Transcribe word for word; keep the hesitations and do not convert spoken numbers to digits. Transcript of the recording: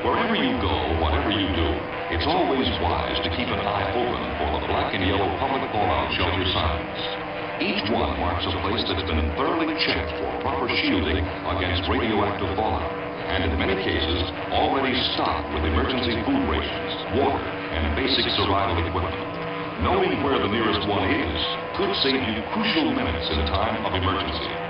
Wherever you go, whatever you do, it's always wise to keep an eye open for the black and yellow public fallout shelter signs. Each one marks a place that's been thoroughly checked for proper shielding against radioactive fallout, and in many cases, already stocked with emergency food rations, water, and basic survival equipment. Knowing where the nearest one is could save you crucial minutes in time of emergency.